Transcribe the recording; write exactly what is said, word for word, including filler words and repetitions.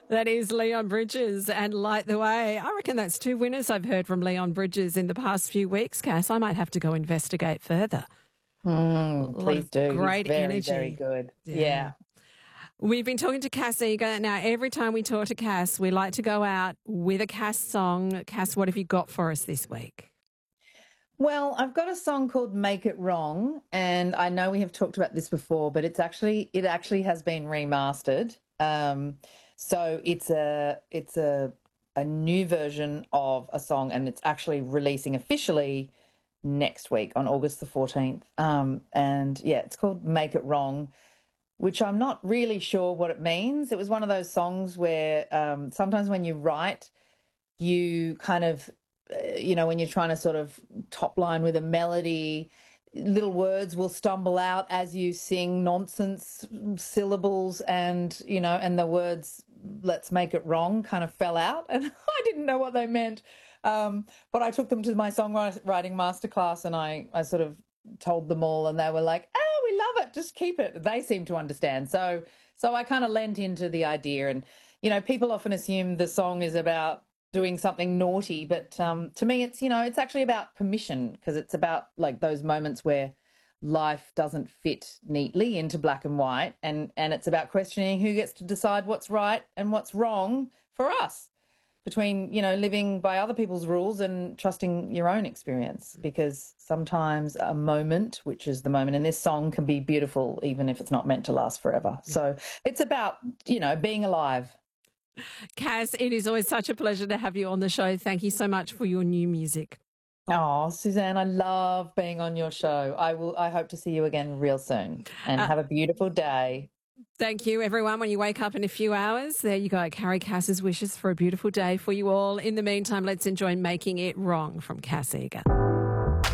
That is Leon Bridges and Light the Way. I reckon that's two winners I've heard from Leon Bridges in the past few weeks, Cass. I might have to go investigate further. Mm, A lot please of do. great He's very, energy. very good. Yeah. Yeah. We've been talking to Cass Eager. Now, every time we talk to Cass, we like to go out with a Cass song. Cass, what have you got for us this week? Well, I've got a song called Make It Wrong, and I know we have talked about this before, but it's actually it actually has been remastered. Um, so it's a it's a a new version of a song, and it's actually releasing officially next week on August the fourteenth. Um, and yeah, it's called Make It Wrong, which I'm not really sure what it means. It was one of those songs where um, sometimes when you write, you kind of, uh, you know, when you're trying to sort of top line with a melody, little words will stumble out as you sing nonsense syllables, and, you know, and the words, let's make it wrong, kind of fell out. And I didn't know what they meant. Um, but I took them to my songwriting masterclass, and I, I sort of told them all, and they were like, oh, we love it, just keep it. They seem to understand. So so I kind of lent into the idea. And, you know, people often assume the song is about doing something naughty, but um, to me it's, you know, it's actually about permission, because it's about like those moments where life doesn't fit neatly into black and white, and, and it's about questioning who gets to decide what's right and what's wrong for us, between, you know, living by other people's rules and trusting your own experience, because sometimes a moment, which is the moment in this song, can be beautiful even if it's not meant to last forever. So it's about, you know, being alive. Cass, it is always such a pleasure to have you on the show. Thank you so much for your new music. Oh, Suzanne, I love being on your show. I will. I hope to see you again real soon, and uh, have a beautiful day. Thank you, everyone. When you wake up in a few hours, there you go. Carrie Cass's wishes for a beautiful day for you all. In the meantime, let's enjoy Making It Wrong from Cass Eager.